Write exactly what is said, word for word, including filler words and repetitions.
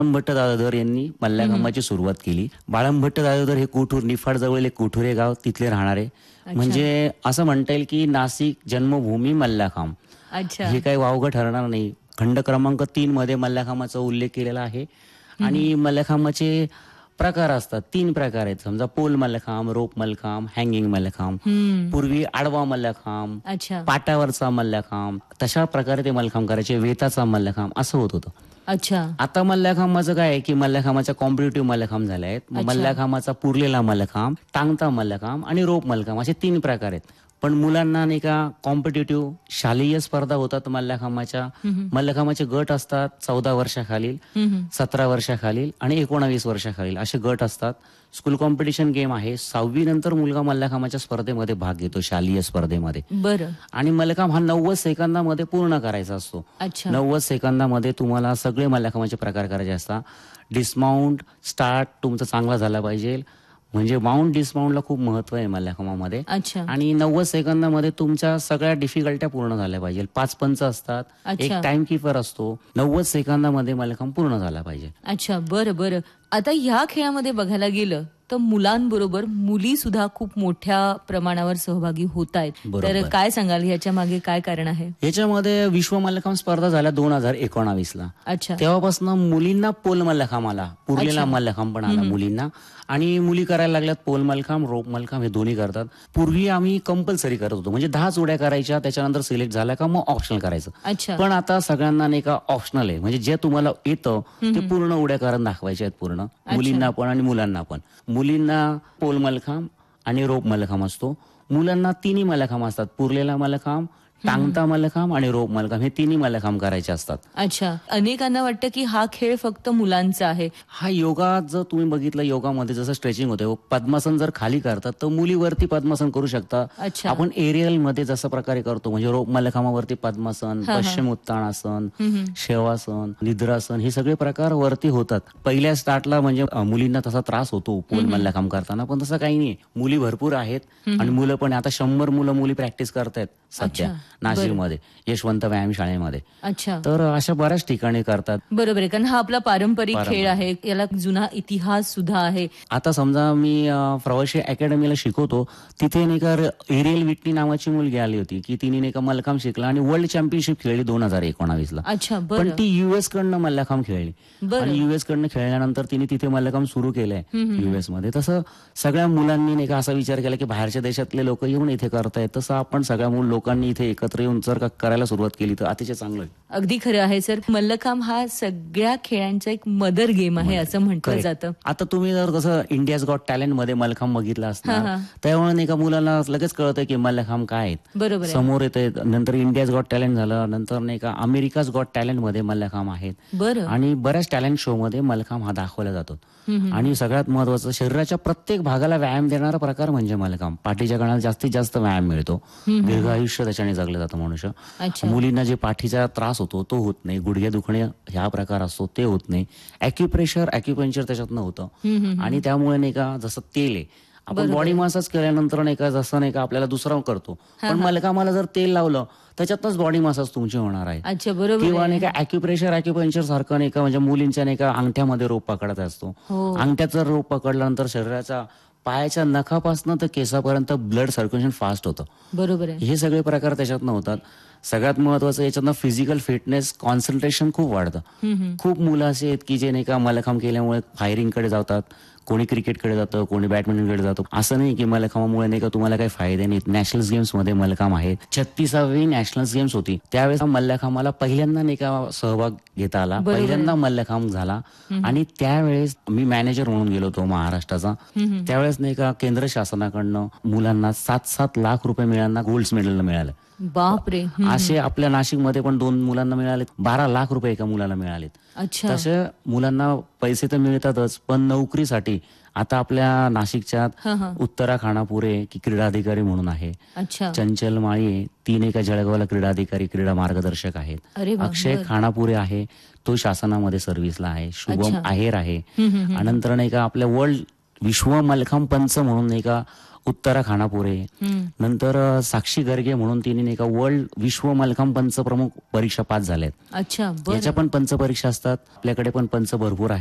बाळंभट्ट दादोदर यांनी मल्लखांबाची सुरुवात केली. बाळंभट्ट दादोदर हे कोठूर, निफाड जवळील एक कोठूर हे गाव, तिथले राहणारे. म्हणजे असं म्हणता येईल की नाशिक जन्मभूमी मल्लखांब. हे काही वावगं ठरणार नाही. खंड क्रमांक तीन मध्ये मल्लखांबाचा उल्लेख केलेला आहे. आणि मल्लखांबाचे प्रकार असतात, तीन प्रकार आहेत. समजा पोल मल्लखांब, रोप मल्लखांब, हँगिंग मल्लखांब. पूर्वी आडवा मल्लखांब, पाटावरचा मल्लखांब, तशा प्रकारे ते मल्लखांब करायचे. वेताचा मल्लखांब असं होत होतं. अच्छा. आता मल्लखांबाचं काय आहे की मल्लखांबाचा कॉम्पिटेटिव्ह मल्लखांब झाले आहेत. मल्लखांबाचा पुरलेला मल्लखांब, टांगता मल्लखांब आणि रोप मल्लखांब असे तीन प्रकार आहेत. पण मुलांना नाही का कॉम्पिटेटिव्ह शालेय स्पर्धा होतात मल्लखांबाच्या. मल्लखांबाचे गट असतात चौदा वर्षाखालील, सतरा वर्षाखालील आणि एकोणावीस वर्षाखालील असे गट असतात. स्कूल कॉम्पिटिशन गेम आहे. सहावी नंतर मुलगा मल्लखांबाच्या स्पर्धेमध्ये भाग घेतो, शालेय स्पर्धेमध्ये. बरं. आणि मल्लखांब हा नव्वद सेकंदामध्ये पूर्ण करायचा असतो. नव्वद सेकंदामध्ये तुम्हाला सगळे मल्लखांबाचे प्रकार करायचे असतात. डिस्माउंट, स्टार्ट तुमचा चांगला झाला पाहिजे. म्हणजे माउंट डिस्माउंटला खूप महत्व आहे मल्लखांबामध्ये. आणि नव्वद सेकंदामध्ये तुमच्या सगळ्या डिफिकल्ट्या पूर्ण झाल्या पाहिजे. पाच पंच असतात, एक टाइम किपर असतो. नव्वद सेकंदामध्ये मल्लखांब पूर्ण झाला पाहिजे. अच्छा, बरं बरं. आता ह्या खेळामध्ये बघायला गेलं तर मुलांबरोबर मुली सुद्धा खूप मोठ्या प्रमाणावर सहभागी होत आहेत. तर काय सांगाल याच्या मागे काय कारण आहे? याच्यामध्ये विश्व मल्लखांब स्पर्धा झाल्या दोन हजार एकोणावीस ला. अच्छा. तेव्हापासून मुलींना पोल मल्लखांब आला, पुरलेला मल्लखांब पण आला मुलींना. आणि मुली करायला लागल्यात पोल मल्लखांब, रोप मल्लखांब हे दोन्ही करतात. पूर्वी आम्ही कंपल्सरी करत होतो, म्हणजे दहाच उड्या करायच्या, त्याच्यानंतर सिलेक्ट झाला का मग ऑप्शनल करायचं. पण आता सगळ्यांना नाही का ऑप्शनल आहे, म्हणजे जे तुम्हाला येतं ते पूर्ण उड्या करून दाखवायच्या आहेत पूर्ण, मुलींना पण आणि मुलांना पण. मुलींना पोल मल्लखांब आणि रोप मल्लखांब असतो. मुलांना तिन्ही मल्लखांब असतात, पुरलेला मल्लखांब, टांगता मल्लखांब आणि रोप मल्लखांब हे तिन्ही मल्लखांब करायचे असतात. अच्छा. अनेकांना वाटतं की हा खेळ फक्त मुलांचा आहे. हा योगा जर तुम्ही बघितलं, योगामध्ये जसं स्ट्रेचिंग होते, पद्मासन जर खाली करतात तर मुलीवरती पद्मासन करू शकता. आपण एरियल मध्ये जसं प्रकारे करतो, म्हणजे रोप मल्लखांबावरती पद्मासन, पश्चिम उत्तानासन, शेवासन, निद्रासन हे सगळे प्रकार वरती होतात. पहिल्या स्टार्टला म्हणजे मुलींना तसा त्रास होतो पोल मल्लखांब करताना, पण तसं काही नाही. मुली भरपूर आहेत आणि मुलं पण. आता शंभर मुलं मुली प्रॅक्टिस करतायत सध्या नाशिकमध्ये, यशवंत व्यायाम शाळेमध्ये. अच्छा. तर अशा बऱ्याच ठिकाणी करतात. बरोबर आहे, कारण हा आपला पारंपरिक खेळ आहे, याला जुना इतिहास सुद्धा आहे. आता समजा मी प्रवासी अकॅडमीला शिकवतो, तिथे नाही का एरियल विटनी नावाची मुलगी आली होती की तिने नाही का मल्लखांब शिकला आणि वर्ल्ड चॅम्पियनशिप खेळली दोन हजार एकोणावीस ला. अच्छा. पण ती युएस कडनं मल्लखांब खेळली आणि युएस कडनं खेळल्यानंतर तिने तिथे मल्लखांब सुरू केलंय युएस मध्ये. तसं सगळ्या मुलांनी नाही का असा विचार केला की बाहेरच्या देशातले लोक येऊन इथे करतायत, तसं आपण सगळ्या लोकांनी इथे एकत्र येऊन जर का करायला सुरुवात केली तर अतिशय चांगलं आहे. अगदी खरं आहे सर. मल्लखांब हा सगळ्या खेळांचा एक मदर गेम आहे असं म्हटलं जातं. आता तुम्ही जर कसं इंडियाज गॉट टॅलेंट मध्ये मल्लखांब बघितला असणार, त्यामुळे नाही का मुलांना लगेच कळतंय की मल्लखांब काय आहेत. बरोबर. समोर येते. नंतर इंडियाज गॉट टॅलेंट झालं, नंतर नाही का अमेरिकाज गॉट टॅलेंट मध्ये मल्लखांब आहेत. बरं. आणि बऱ्याच टॅलेंट शो मध्ये मल्लखांब हा दाखवला जातो. आणि सगळ्यात महत्वाचं, शरीराच्या प्रत्येक भागाला व्यायाम देणारा प्रकार म्हणजे मल्लखांब. पाठीच्या कणाला जास्तीत जास्त व्यायाम मिळतो, दीर्घ आयुष्य त्याच्याने जगलं जातं मनुष्य. मुलींना जे पाठीचा त्रास होतो तो होत नाही, गुडघे दुखणे ह्या प्रकार असतो ते होत नाही. अॅक्युप्रेशर अॅक्युपंक्चर त्याच्यातनं होतं. आणि त्यामुळे नाही का जसं तेल आहे, आपण बॉडी मसाज केल्यानंतर नाही का जसं नाही का आपल्याला दुसरा करतो, पण मल्लखांबाला जर तेल लावलं त्याच्यातनच बॉडी मसाज तुमची होणार आहे. अच्छा. बरोबर. किंवा नाही का अॅक्युप्रेशर अॅक्युपंक्चर सारखं नाही का, म्हणजे मुलींच्या नाही का अंगठ्यामध्ये रोप पकडत असतो. अंगठ्याचा रोप पकडल्यानंतर शरीराच्या पायाच्या नखापासून तर केसापर्यंत ब्लड सर्क्युलेशन फास्ट होतं. बरोबर आहे. हे सगळे प्रकार त्याच्यातनं होतात. सगळ्यात महत्वाचं याच्यातनं फिजिकल फिटनेस, कॉन्सन्ट्रेशन खूप वाढतं. खूप मुलं असे आहेत की जे नाही का मल्लखांब केल्यामुळे फायरिंगकडे जातात, कोणी क्रिकेटकडे जातं, कोणी बॅडमिंटनकडे जातो. असं नाही की मल्लखांबामुळे नाही का तुम्हाला काही फायदे नाहीत. नॅशनल गेम्स मध्ये मल्लखांब आहेत. छत्तीसावी नॅशनल गेम्स होती त्यावेळेस मल्लखांबाला पहिल्यांदा नाही का सहभाग घेता आला, पहिल्यांदा मल्लखांब झाला. आणि त्यावेळेस मी मॅनेजर म्हणून गेलो होतो महाराष्ट्राचा. त्यावेळेस नाही का केंद्र शासनाकडनं मुलांना सात सात लाख रुपये मिळाला, गोल्ड मेडल मिळालं. बापरे. असे आपल्या नाशिकमध्ये पण दोन मुलांना मिळाले, बारा लाख रुपये एका मुलाला मिळालेत. तसे मुलांना पैसे तर मिळतातच, पण नोकरीसाठी आता आपल्या नाशिकच्यात उत्तरा खानापुरे की क्रीडा अधिकारी म्हणून आहे, चंचल माळी तीन एका जळगावला क्रीडा अधिकारी, क्रीडा मार्गदर्शक आहेत. अक्षय खानापुरे आहे, तो शासनामध्ये सर्व्हिसला आहे. शुभम आहेर आहे. नंतर नाही का आपल्या वर्ल्ड विश्व मल्लखांब पंच म्हणून नाही का उत्तरा खानापुरे, नंतर अ, साक्षी गर्गे म्हणून तिने नाही का वर्ल्ड विश्व मल्लखांब पंच प्रमुख परीक्षा पास झाल्यात. अच्छा, बरं. याच्या पण पंच परीक्षा असतात. आपल्याकडे पण पंच भरपूर आहेत.